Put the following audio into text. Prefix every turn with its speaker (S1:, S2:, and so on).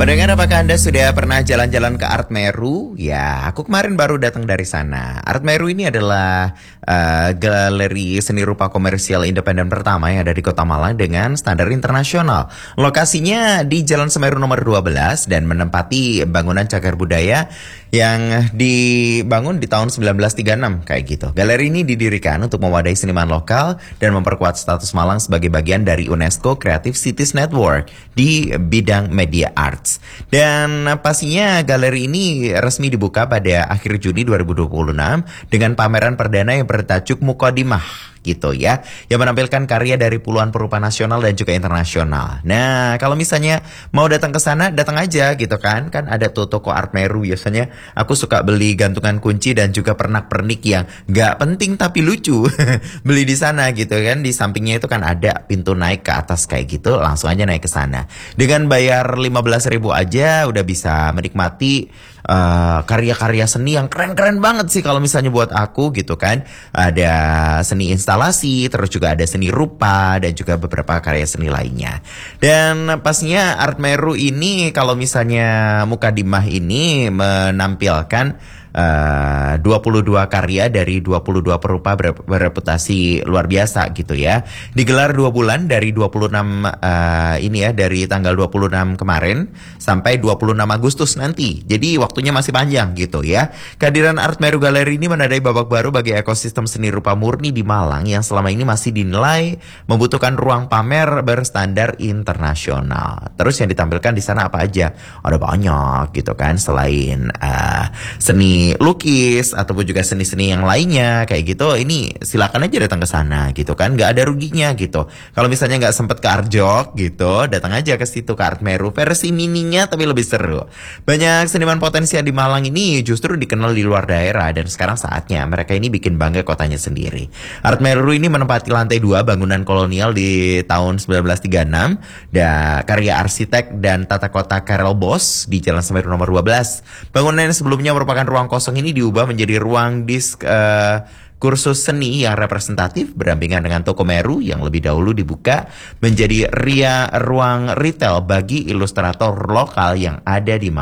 S1: Pendengar, apakah Anda sudah pernah jalan-jalan ke Art Meru? Ya, aku kemarin baru datang dari sana. Art Meru ini adalah galeri seni rupa komersial independen pertama yang ada di Kota Malang dengan standar internasional. Lokasinya di Jalan Semeru nomor 12 dan menempati bangunan cagar budaya yang dibangun di tahun 1936 kayak gitu. Galeri ini didirikan untuk mewadahi seniman lokal dan memperkuat status Malang sebagai bagian dari UNESCO Creative Cities Network di bidang media art. Dan pastinya galeri ini resmi dibuka pada akhir Juni 2026 dengan pameran perdana yang bertajuk Mukodimah gitu ya, yang menampilkan karya dari puluhan perupa nasional dan juga internasional. Nah, kalau misalnya mau datang ke sana, datang aja gitu kan ada tuh toko Art Meru. Biasanya aku suka beli gantungan kunci dan juga pernak-pernik yang gak penting tapi lucu. Beli di sana gitu kan, di sampingnya itu kan ada pintu naik ke atas kayak gitu, langsung aja naik ke sana. Dengan bayar 15.000 aja udah bisa menikmati karya-karya seni yang keren-keren banget sih kalau misalnya buat aku gitu kan. Ada seni instalasi, terus juga ada seni rupa dan juga beberapa karya seni lainnya. Dan pastinya Art Meru ini kalau misalnya Mukodimah ini menampilkan 22 karya dari 22 perupa bereputasi luar biasa gitu ya. Digelar 2 bulan dari 26 ini ya, dari tanggal 26 kemarin sampai 26 Agustus nanti. Jadi waktunya masih panjang gitu ya. Kehadiran Art Meru Galeri ini menandai babak baru bagi ekosistem seni rupa murni di Malang yang selama ini masih dinilai membutuhkan ruang pamer berstandar internasional. Terus yang ditampilkan di sana apa aja? Ada banyak gitu kan, selain seni lukis ataupun juga seni-seni yang lainnya kayak gitu. Ini silakan aja datang ke sana gitu kan, nggak ada ruginya gitu. Kalau misalnya nggak sempet ke Arjok gitu, datang aja ke situ, ke Art Meru versi mininya tapi lebih seru. Banyak seniman potensial di Malang ini justru dikenal di luar daerah dan sekarang saatnya mereka ini bikin bangga kotanya sendiri. Art Meru ini menempati lantai 2 bangunan kolonial di tahun 1936 dan karya arsitek dan tata kota Karel Bos di Jalan Semeru nomor 12. Bangunan yang sebelumnya merupakan ruang kosong ini diubah menjadi ruang kursus seni yang representatif berdampingan dengan toko Meru yang lebih dahulu dibuka menjadi ruang retail bagi ilustrator lokal yang ada di